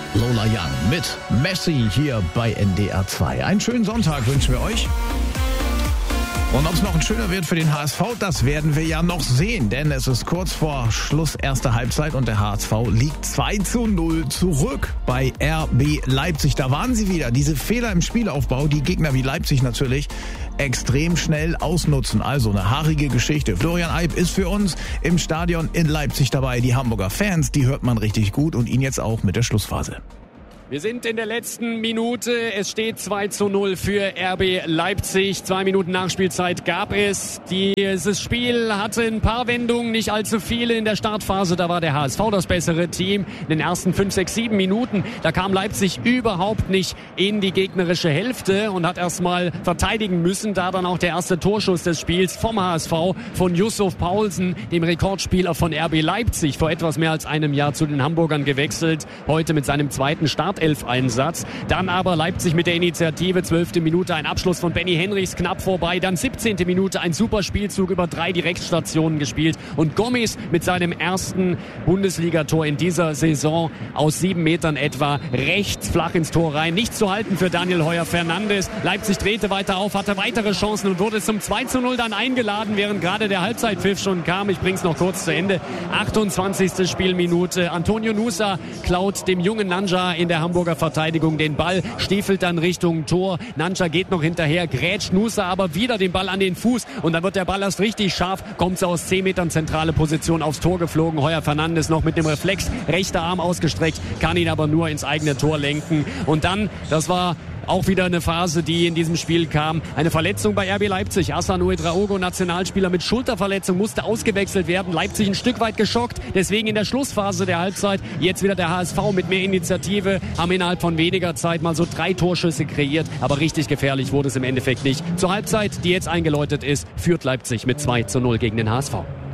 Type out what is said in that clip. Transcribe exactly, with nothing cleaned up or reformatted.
Lola Young mit Messi hier bei N D R zwei. Einen schönen Sonntag wünschen wir euch. Und ob es noch ein schöner wird für den H S V, das werden wir ja noch sehen. Denn es ist kurz vor Schluss erster Halbzeit und der H S V liegt zwei zu null zurück bei R B Leipzig. Da waren sie wieder. Diese Fehler im Spielaufbau, die Gegner wie Leipzig natürlich extrem schnell ausnutzen. Also eine haarige Geschichte. Florian Eib ist für uns im Stadion in Leipzig dabei. Die Hamburger Fans, die hört man richtig gut und ihn jetzt auch mit der Schlussphase. Wir sind in der letzten Minute. Es steht zwei zu null für R B Leipzig. Zwei Minuten Nachspielzeit gab es. Dieses Spiel hatte ein paar Wendungen, nicht allzu viele. In der Startphase, da war der H S V das bessere Team. In den ersten fünf, sechs, sieben Minuten, da kam Leipzig überhaupt nicht in die gegnerische Hälfte und hat erstmal verteidigen müssen. Da dann auch der erste Torschuss des Spiels vom H S V von Yusuf Paulsen, dem Rekordspieler von R B Leipzig, vor etwas mehr als einem Jahr zu den Hamburgern gewechselt. Heute mit seinem zweiten Start Elf-Einsatz. Dann aber Leipzig mit der Initiative, zwölfte Minute ein Abschluss von Benny Henrichs knapp vorbei. Dann siebzehnte Minute ein super Spielzug über drei Direktstationen gespielt. Und Gomis mit seinem ersten Bundesligator in dieser Saison aus sieben Metern etwa rechts flach ins Tor rein. Nicht zu halten für Daniel Heuer-Fernandes. Leipzig drehte weiter auf, hatte weitere Chancen und wurde zum zwei zu null dann eingeladen, während gerade der Halbzeitpfiff schon kam. Ich bring's noch kurz zu Ende. achtundzwanzigste Spielminute. Antonio Nusa klaut dem jungen Nanja in der Hamburger Verteidigung den Ball, stiefelt dann Richtung Tor. Nanja geht noch hinterher, grätscht Nusa aber wieder den Ball an den Fuß und dann wird der Ball erst richtig scharf, kommt so aus zehn Metern zentrale Position aufs Tor geflogen. Heuer-Fernandes noch mit dem Reflex, rechter Arm ausgestreckt, kann ihn aber nur ins eigene Tor lenken. Und dann, das war auch wieder eine Phase, die in diesem Spiel kam. Eine Verletzung bei R B Leipzig. Hassan Ouedraogo, Nationalspieler mit Schulterverletzung, musste ausgewechselt werden. Leipzig ein Stück weit geschockt. Deswegen in der Schlussphase der Halbzeit jetzt wieder der H S V mit mehr Initiative. Haben innerhalb von weniger Zeit mal so drei Torschüsse kreiert. Aber richtig gefährlich wurde es im Endeffekt nicht. Zur Halbzeit, die jetzt eingeläutet ist, führt Leipzig mit zwei zu null gegen den H S V.